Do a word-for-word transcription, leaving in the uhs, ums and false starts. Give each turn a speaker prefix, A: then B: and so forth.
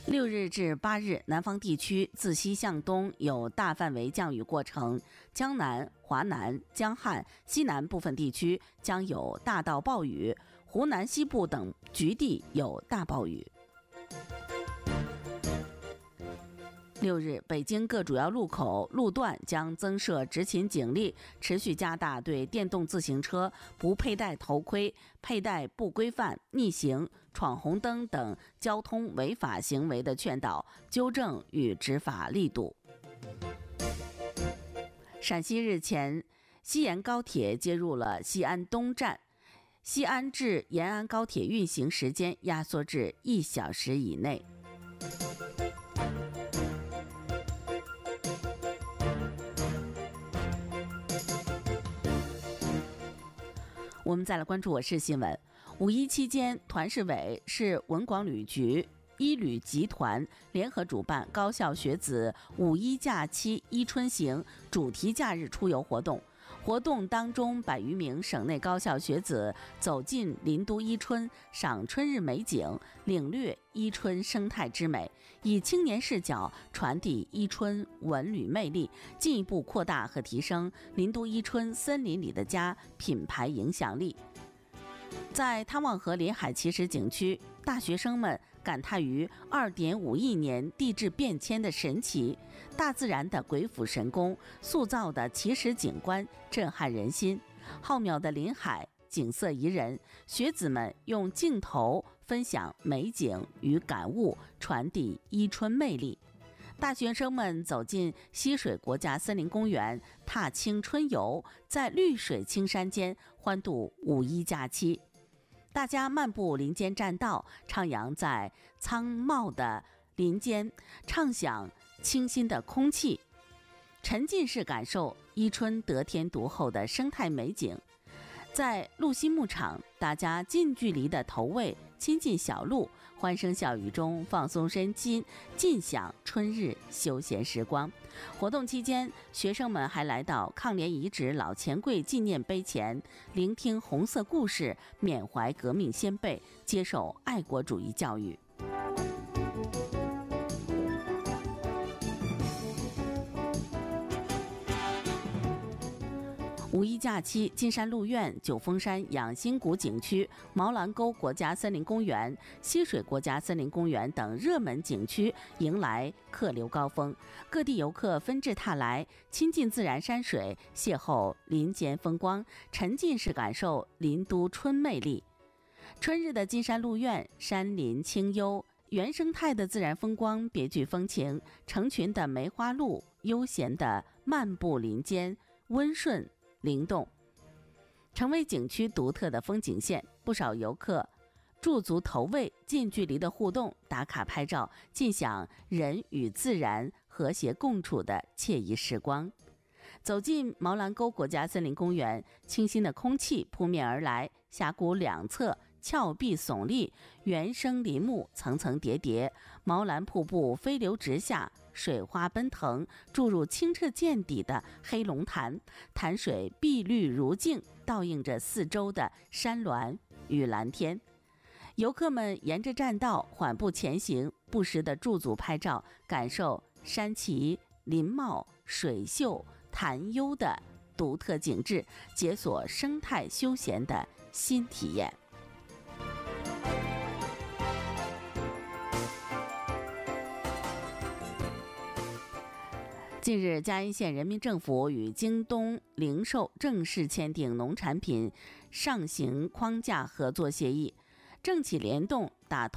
A: 六日至八日，南方地区自西向东有大范围降雨过程，江南、华南、江汉、西南部分地区将有大到暴雨，湖南西部等局地有大暴雨。六日，北京各主要路口路段将增设执勤警力，持续加大对电动自行车不佩戴头盔、佩戴不规范、逆行、闯红灯等交通违法行为的劝导、纠正与执法力度。陕西日前，西延高铁接入了西安东站，西安至延安高铁运行时间压缩至一小时以内。我们再来关注我市新闻。五一期间，团市委、市文广旅局、一旅集团联合主办高校学子五一假期伊春行主题假日出游活动。活动当中，百余名省内高校学子走进林都伊春，赏春日美景，领略伊春生态之美，以青年视角传递伊春文旅魅力，进一步扩大和提升林都伊春森林里的家品牌影响力。在汤旺河临海奇石景区，大学生们感叹于 二点五亿年地质变迁的神奇，大自然的鬼斧神工塑造的奇石景观震撼人心。浩渺的临海景色宜人，学子们用镜头分享美景与感悟，传递伊春魅力。大学生们走进溪水国家森林公园，踏青春游，在绿水青山间欢度五一假期。大家漫步林间栈道，徜徉在苍茂的林间，畅享清新的空气，沉浸式感受伊春得天独厚的生态美景。在鹿溪牧场，大家近距离的投喂，亲近小鹿，欢声笑语中放松身心，尽享春日休闲时光。活动期间，学生们还来到抗联遗址老钱柜纪念碑前，聆听红色故事，缅怀革命先辈，接受爱国主义教育。五一假期，金山鹿苑、九峰山养心谷景区、毛兰沟国家森林公园、溪水国家森林公园等热门景区迎来客流高峰，各地游客纷至沓来，亲近自然山水，邂逅林间风光，沉浸式感受林都春魅力。春日的金山鹿苑，山林清幽，原生态的自然风光别具风情，成群的梅花鹿悠闲地漫步林间，温顺灵动，成为景区独特的风景线。不少游客驻足投喂，近距离的互动，打卡拍照，尽享人与自然和谐共处的惬意时光。走进毛兰沟国家森林公园，清新的空气扑面而来，峡谷两侧峭壁耸立，原生林木层层叠叠，毛兰瀑布飞流直下，水花奔腾，注入清澈见底的黑龙潭，潭水碧绿如镜，倒映着四周的山峦与蓝天。游客们沿着栈道缓步前行，不时地驻足拍照，感受山奇、林茂、水秀、潭幽的独特景致，解锁生态休闲的新体验。近日，嘉义县人民政府与京东零售正式签订农产品上行框架合作协议，政企联动，打通